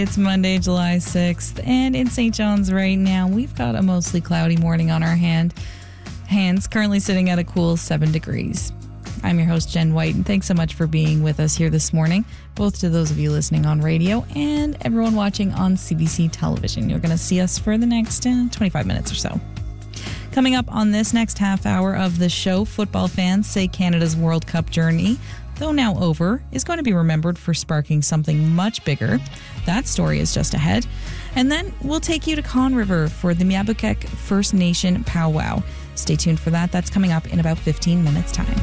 It's Monday, July 6th, and in St. John's right now, we've got a mostly cloudy morning on our hands, currently sitting at a cool 7 degrees. I'm your host, Jen White, and thanks so much for being with us here this morning, both to those of you listening on radio and everyone watching on CBC television. You're going to see us for the next 25 minutes or so. Coming up on this next half hour of the show, football fans say Canada's World Cup journey, though now over, is going to be remembered for sparking something much bigger. That story is just ahead. And then we'll take you to Conn River for the Miabukek First Nation powwow. Stay tuned for that. That's coming up in about 15 minutes' time.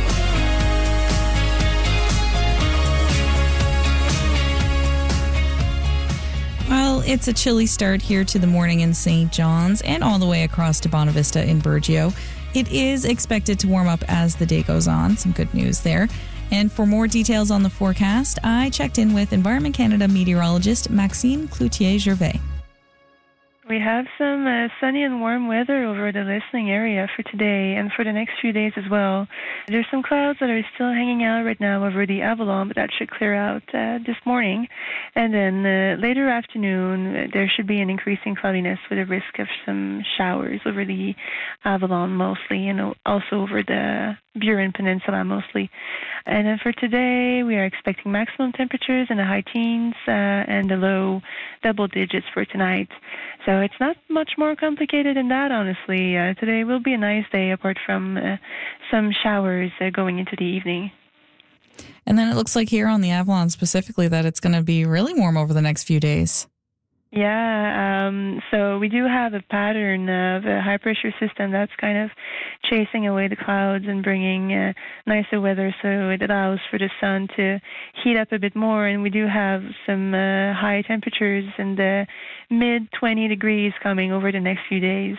Well, it's a chilly start here to the morning in St. John's and all the way across to Bonavista in Burgeo. It is expected to warm up as the day goes on. Some good news there. And for more details on the forecast, I checked in with Environment Canada meteorologist Maxime Cloutier-Gervais. We have some sunny and warm weather over the listening area for today and for the next few days as well. There's some clouds that are still hanging out right now over the Avalon, but that should clear out this morning. And then later afternoon, there should be an increasing cloudiness with a risk of some showers over the Avalon mostly, and also over the Burin Peninsula mostly. And then for today, we are expecting maximum temperatures in the high teens and the low double digits for tonight. So it's not much more complicated than that, honestly. Today will be a nice day apart from some showers going into the evening. And then it looks like here on the Avalon specifically that it's going to be really warm over the next few days. Yeah, so we do have a pattern of a high-pressure system that's kind of chasing away the clouds and bringing nicer weather, so it allows for the sun to heat up a bit more, and we do have some high temperatures in the mid-20 degrees coming over the next few days.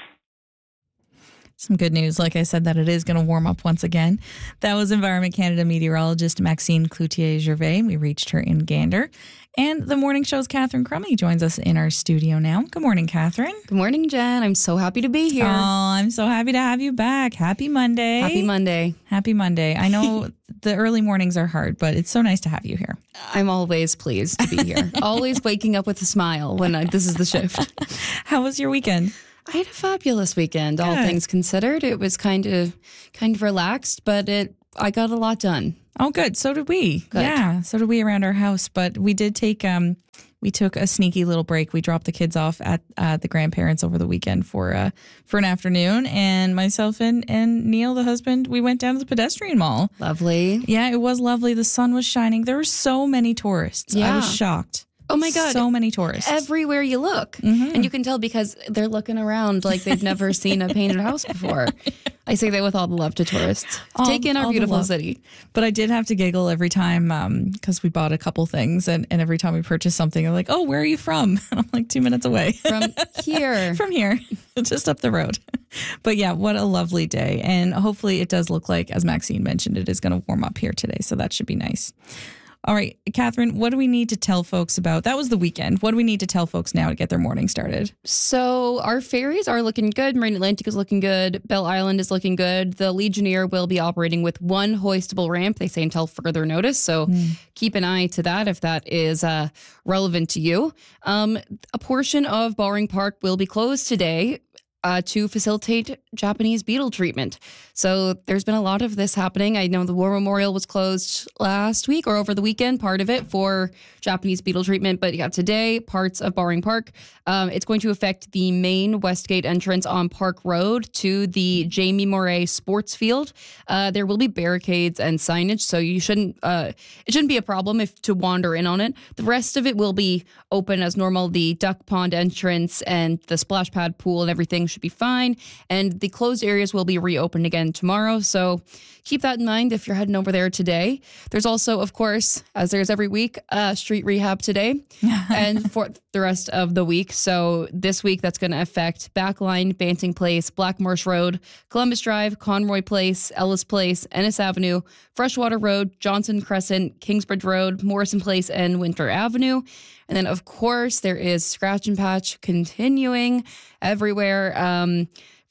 Some good news, like I said, that it is going to warm up once again. That was Environment Canada meteorologist Maxime Cloutier-Gervais. We reached her in Gander. And the morning show's Catherine Crummy joins us in our studio now. Good morning, Catherine. Good morning, Jen. I'm so happy to be here. Oh, I'm so happy to have you back. Happy Monday. Happy Monday. Happy Monday. I know the early mornings are hard, but it's so nice to have you here. I'm always pleased to be here. Always waking up with a smile when this is the shift. How was your weekend? I had a fabulous weekend, all things considered. It was kind of relaxed, but I got a lot done. Oh, good. So did we. Good. Yeah, so did we around our house. But we did take we took a sneaky little break. We dropped the kids off at the grandparents over the weekend for an afternoon, and myself and Neil, the husband, we went down to the pedestrian mall. Lovely. Yeah, it was lovely. The sun was shining. There were so many tourists. Yeah. I was shocked. Oh my God. So many tourists. Everywhere you look. Mm-hmm. And you can tell because they're looking around like they've never seen a painted house before. I say that with all the love to tourists. Take in our beautiful city. But I did have to giggle every time because we bought a couple things and every time we purchased something, they're like, oh, where are you from? And I'm like 2 minutes away. From here. From here. Just up the road. But yeah, what a lovely day. And hopefully it does look like, as Maxine mentioned, it is going to warm up here today. So that should be nice. All right, Catherine, what do we need to tell folks about? That was the weekend. What do we need to tell folks now to get their morning started? So our ferries are looking good. Marine Atlantic is looking good. Bell Island is looking good. The Legionnaire will be operating with one hoistable ramp, they say, until further notice. So keep an eye to that if that is relevant to you. A portion of Bowring Park will be closed today to facilitate Japanese beetle treatment. So there's been a lot of this happening. I know the War Memorial was closed last week or over the weekend, part of it for Japanese beetle treatment. But yeah, today, parts of Bowring Park. It's going to affect the main Westgate entrance on Park Road to the Jamie Moray Sports Field. There will be barricades and signage, so it shouldn't be a problem if to wander in on it. The rest of it will be open as normal. The duck pond entrance and the splash pad pool and everything should be fine. And the closed areas will be reopened again tomorrow. So keep that in mind if you're heading over there today. There's also, of course, as there's every week, street rehab today and for the rest of the week. So this week, that's going to affect Backline, Banting Place, Blackmarsh Road, Columbus Drive, Conroy Place, Ellis Place, Ennis Avenue, Freshwater Road, Johnson Crescent, Kingsbridge Road, Morrison Place, and Winter Avenue. And then, of course, there is Scratch and Patch continuing everywhere.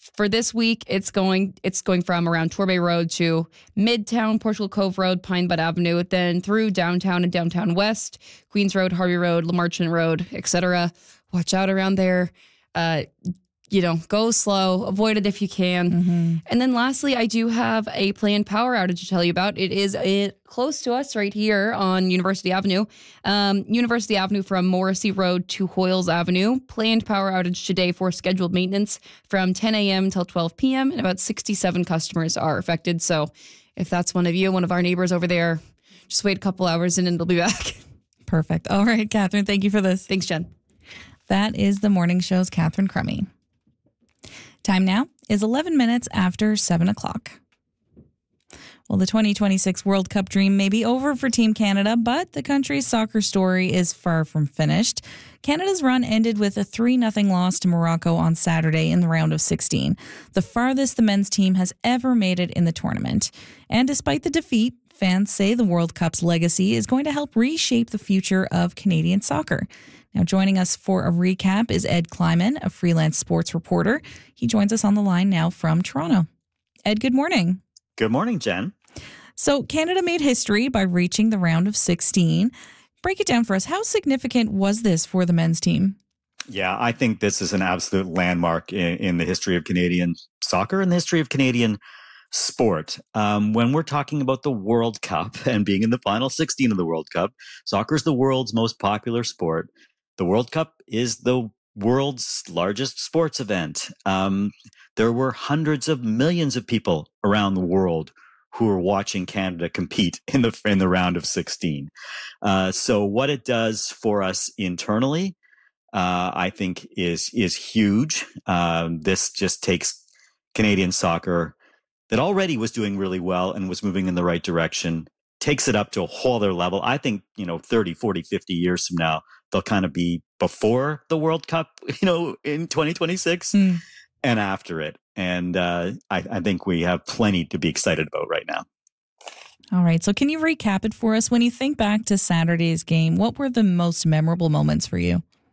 For this week, it's going from around Torbay Road to Midtown, Portugal Cove Road, Pine Bud Avenue, then through downtown and downtown west, Queens Road, Harvey Road, Lamarchant Road, etc. Watch out around there. Go slow, avoid it if you can. Mm-hmm. And then lastly, I do have a planned power outage to tell you about. It is close to us right here on University Avenue. University Avenue from Morrissey Road to Hoyles Avenue. Planned power outage today for scheduled maintenance from 10 a.m. until 12 p.m. And about 67 customers are affected. So if that's one of our neighbors over there, just wait a couple hours and it'll be back. Perfect. All right, Catherine, thank you for this. Thanks, Jen. That is the morning show's Catherine Crummy. Time now is 11 minutes after 7 o'clock. Well, the 2026 World Cup dream may be over for Team Canada, but the country's soccer story is far from finished. Canada's run ended with a 3-0 loss to Morocco on Saturday in the round of 16, the farthest the men's team has ever made it in the tournament. And despite the defeat, fans say the World Cup's legacy is going to help reshape the future of Canadian soccer. Now, joining us for a recap is Ed Kleiman, a freelance sports reporter. He joins us on the line now from Toronto. Ed, good morning. Good morning, Jen. So Canada made history by reaching the round of 16. Break it down for us. How significant was this for the men's team? Yeah, I think this is an absolute landmark in the history of Canadian soccer and the history of Canadian sport. When we're talking about the World Cup and being in the final 16 of the World Cup, soccer is the world's most popular sport. The World Cup is the world's largest sports event. There were hundreds of millions of people around the world who were watching Canada compete in the round of 16. So what it does for us internally, I think is huge. This just takes Canadian soccer that already was doing really well and was moving in the right direction, takes it up to a whole other level. I think, 30, 40, 50 years from now, they'll kind of be before the World Cup, in 2026 and after it. And I think we have plenty to be excited about right now. All right. So can you recap it for us? When you think back to Saturday's game, what were the most memorable moments for you?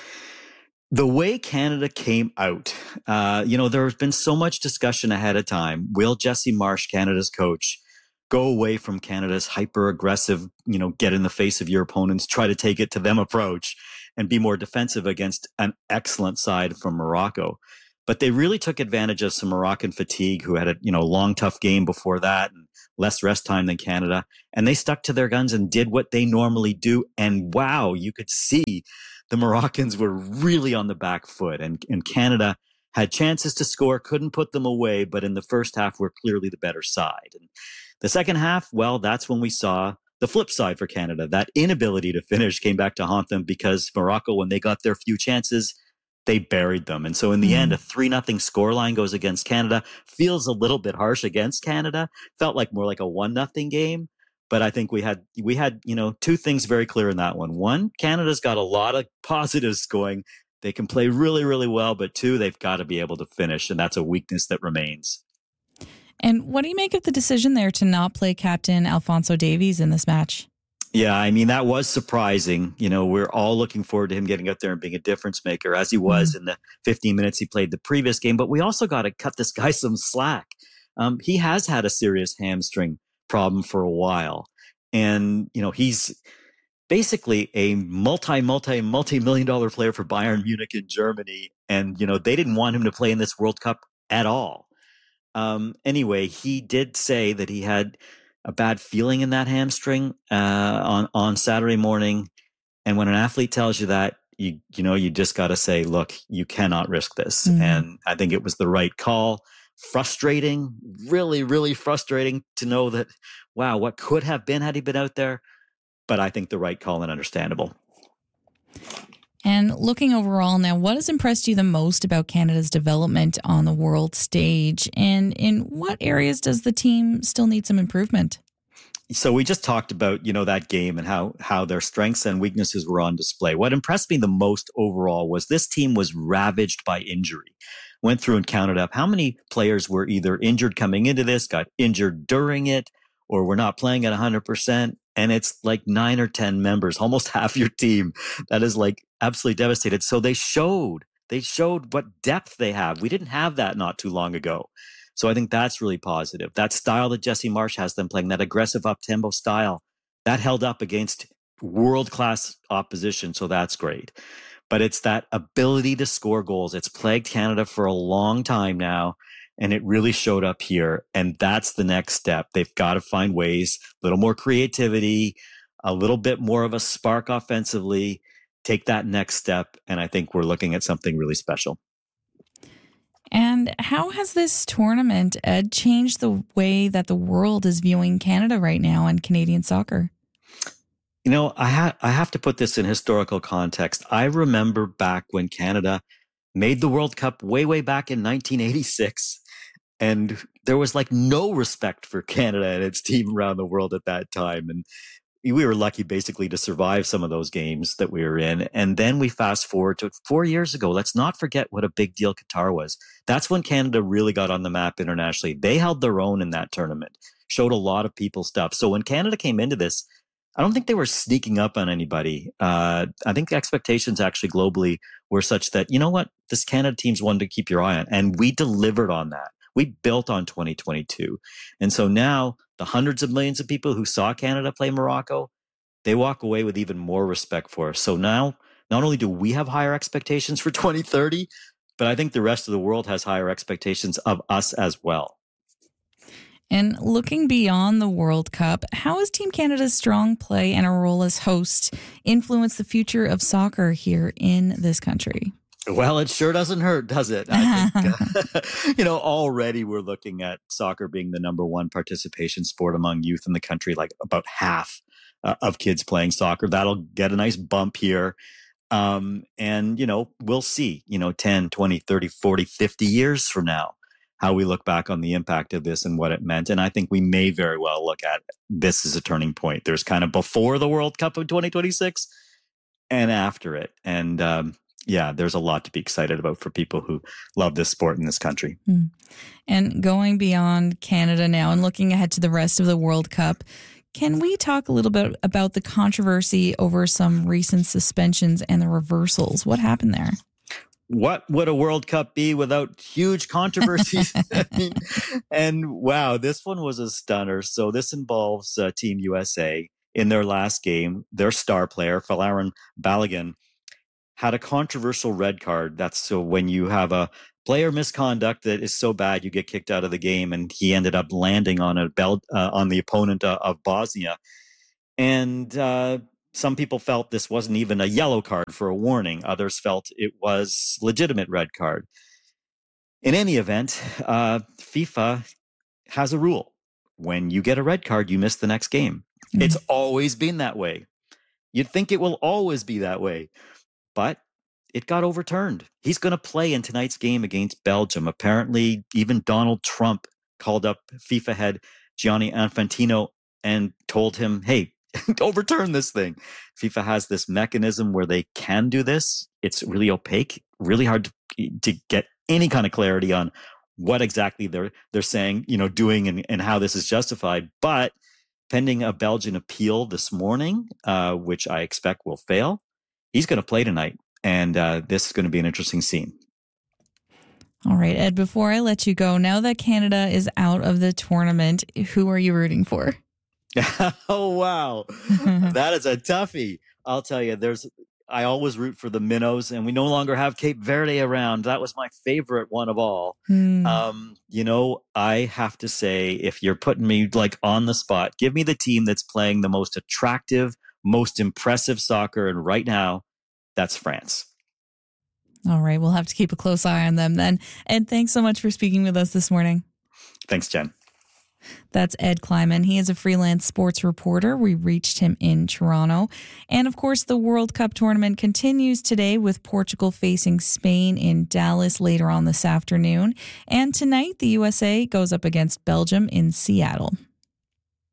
The way Canada came out, there's been so much discussion ahead of time. Will Jesse Marsh, Canada's coach, go away from Canada's hyper-aggressive, get in the face of your opponents, try to take it to them approach and be more defensive against an excellent side from Morocco? But they really took advantage of some Moroccan fatigue who had a, long, tough game before that and less rest time than Canada. And they stuck to their guns and did what they normally do. And wow, you could see the Moroccans were really on the back foot and Canada had chances to score, couldn't put them away. But in the first half, were clearly the better side. And the second half, well, that's when we saw the flip side for Canada. That inability to finish came back to haunt them because Morocco, when they got their few chances, they buried them. And so in the end, a 3-0 scoreline goes against Canada. Feels a little bit harsh against Canada. Felt like more like a 1-0 game. But I think we had two things very clear in that one. One, Canada's got a lot of positives going. They can play really, really well. But two, they've got to be able to finish. And that's a weakness that remains. And what do you make of the decision there to not play captain Alphonso Davies in this match? Yeah, I mean, that was surprising. We're all looking forward to him getting out there and being a difference maker, as he was in the 15 minutes he played the previous game. But we also got to cut this guy some slack. He has had a serious hamstring problem for a while. And, he's basically a multi-million dollar player for Bayern Munich in Germany. And, they didn't want him to play in this World Cup at all. Anyway, he did say that he had a bad feeling in that hamstring on Saturday morning. And when an athlete tells you that, you just got to say, look, you cannot risk this. And I think it was the right call. Frustrating, really, really frustrating to know that, wow, what could have been had he been out there. But I think the right call and understandable. And looking overall now, what has impressed you the most about Canada's development on the world stage? And in what areas does the team still need some improvement? So we just talked about, that game and how their strengths and weaknesses were on display. What impressed me the most overall was this team was ravaged by injury. Went through and counted up how many players were either injured coming into this, got injured during it, or were not playing at 100%. And it's like 9 or 10 members, almost half your team that is like absolutely devastated. So they showed They showed what depth they have. We didn't have that not too long ago. So I think that's really positive. That style that Jesse Marsh has them playing, that aggressive up-tempo style, that held up against world-class opposition. So that's great. But it's that ability to score goals. It's plagued Canada for a long time now, and it really showed up here. And that's the next step. They've got to find ways, a little more creativity, a little bit more of a spark offensively, take that next step. And I think we're looking at something really special. And how has this tournament, Ed, changed the way that the world is viewing Canada right now and Canadian soccer? You know, I have to put this in historical context. I remember back when Canada made the World Cup way back in 1986, and there was like no respect for Canada and its team around the world at that time. And we were lucky basically to survive some of those games that we were in. And then we fast forward to 4 years ago. Let's not forget what a big deal Qatar was. That's when Canada really got on the map internationally. They held their own in that tournament, showed a lot of people stuff. So when Canada came into this, I don't think they were sneaking up on anybody. I think the expectations actually globally were such that, you know what, this Canada team's one to keep your eye on. And we delivered on that. We built on 2022. And so now the hundreds of millions of people who saw Canada play Morocco, they walk away with even more respect for us. So now, not only do we have higher expectations for 2030, but I think the rest of the world has higher expectations of us as well. And looking beyond the World Cup, how has Team Canada's strong play and a role as host influenced the future of soccer here in this country? Well, it sure doesn't hurt, does it? I think, already we're looking at soccer being the number one participation sport among youth in the country, like about half of kids playing soccer. That'll get a nice bump here. And, we'll see, 10, 20, 30, 40, 50 years from now, how we look back on the impact of this and what it meant. And I think we may very well look at this as a turning point. There's kind of before the World Cup of 2026 and after it. And, there's a lot to be excited about for people who love this sport in this country. And going beyond Canada now and looking ahead to the rest of the World Cup, can we talk a little bit about the controversy over some recent suspensions and the reversals? What happened there? What would a World Cup be without huge controversies? And wow, this one was a stunner. So this involves Team USA. In their last game, their star player, Folarin Balogun, had a controversial red card. That's so when you have a player misconduct that is so bad you get kicked out of the game, and he ended up landing on on the opponent of Bosnia. And some people felt this wasn't even a yellow card for a warning. Others felt it was legitimate red card. In any event, FIFA has a rule. When you get a red card, you miss the next game. Mm-hmm. It's always been that way. You'd think it will always be that way. But it got overturned. He's going to play in tonight's game against Belgium. Apparently, even Donald Trump called up FIFA head Gianni Infantino and told him, hey, overturn this thing. FIFA has this mechanism where they can do this. It's really opaque, really hard to get any kind of clarity on what exactly they're saying, doing and how this is justified. But pending a Belgian appeal this morning, which I expect will fail, he's going to play tonight, and this is going to be an interesting scene. All right, Ed, before I let you go, now that Canada is out of the tournament, who are you rooting for? Oh, wow. That is a toughie. I'll tell you, I always root for the Minnows, and we no longer have Cape Verde around. That was my favorite one of all. I have to say, if you're putting me on the spot, give me the team that's playing the most attractive, most impressive soccer, and right now, that's France. All right, we'll have to keep a close eye on them then. Ed, thanks so much for speaking with us this morning. Thanks, Jen. That's Ed Kleiman. He is a freelance sports reporter. We reached him in Toronto. And of course, the World Cup tournament continues today with Portugal facing Spain in Dallas later on this afternoon. And tonight, the USA goes up against Belgium in Seattle.